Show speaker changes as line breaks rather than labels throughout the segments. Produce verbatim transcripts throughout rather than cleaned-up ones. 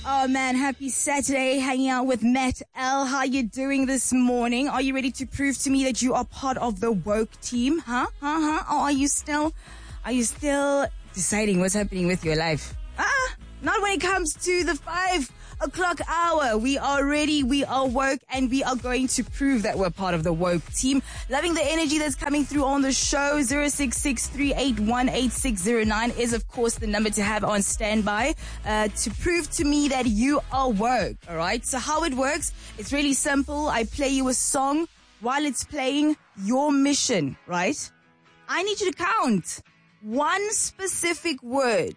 Oh man, happy Saturday, hanging out with Matt L. How you doing this morning? Are you ready to prove to me that you are part of the woke team? Huh? Huh? Huh? Or are you still, are you still deciding what's happening with your life? Ah, not when it comes to the five o'clock hour. We are ready, we are woke, and we are going to prove that we're part of the woke team. Loving the energy that's coming through on the show. zero six six three eight one eight six zero nine is, of course, the number to have on standby uh, to prove to me that you are woke. All right. So how it works, it's really simple. I play you a song. While it's playing, your mission, right? I need you to count. One specific word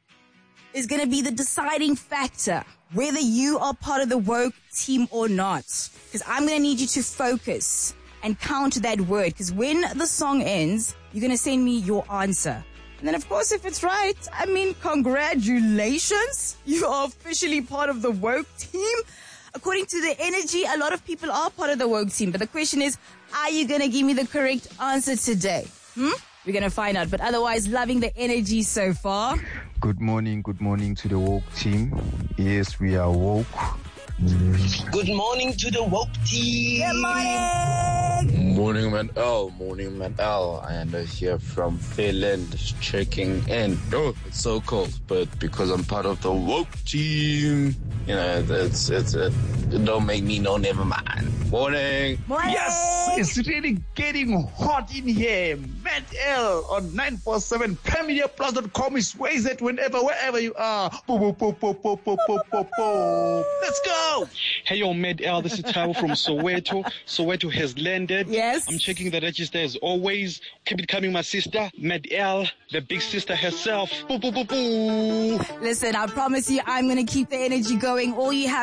is going to be the deciding factor whether you are part of the woke team or not. Because I'm going to need you to focus and count that word. Because when the song ends, you're going to send me your answer. And then, of course, if it's right, I mean, congratulations. You are officially part of the woke team. According to the energy, a lot of people are part of the woke team. But the question is, are you going to give me the correct answer today? Hmm? We're going to find out. But otherwise, loving the energy so far.
Good morning, good morning to the woke team. Yes, we are woke.
Good morning to the woke team.
Good morning.
Morning, man. L. Morning, man. L. I am here from Fairland, checking in. Oh, it's so cold, but because I'm part of the woke team, you know, it's it's it, it don't make me no. Never mind. Morning.
Morning.
Yes, it's really getting hot in here. Matt L on nine four seven premier plus dot com is ways it whenever, wherever you are. Boop, boop, boop, boop, boop, boop, boop, boop, boop. Let's go.
Hey, yo, Med L, this is Taiwo from Soweto. Soweto has landed.
Yes.
I'm checking the register as always. Keep it coming, my sister. Med L, the big sister herself. Boo, boo, boo, boo.
Listen, I promise you, I'm going to keep the energy going. All you have